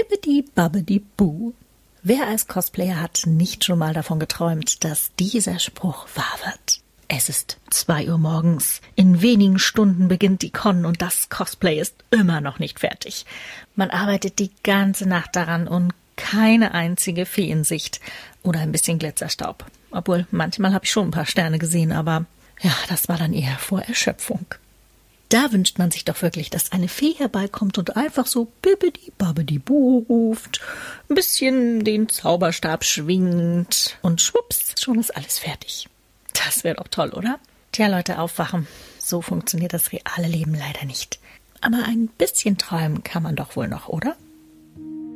Bibbidi Babbidi Boo. Wer als Cosplayer hat nicht schon mal davon geträumt, dass dieser Spruch wahr wird? Es ist 2 Uhr morgens. In wenigen Stunden beginnt die Con und das Cosplay ist immer noch nicht fertig. Man arbeitet die ganze Nacht daran und keine einzige Fee in Sicht oder ein bisschen Glitzerstaub. Obwohl, manchmal habe ich schon ein paar Sterne gesehen, aber ja, das war dann eher vor Erschöpfung. Da wünscht man sich doch wirklich, dass eine Fee herbeikommt und einfach so Bibbidi Babbidi Boo ruft, ein bisschen den Zauberstab schwingt und schwupps, schon ist alles fertig. Das wäre doch toll, oder? Tja, Leute, aufwachen. So funktioniert das reale Leben leider nicht. Aber ein bisschen träumen kann man doch wohl noch, oder?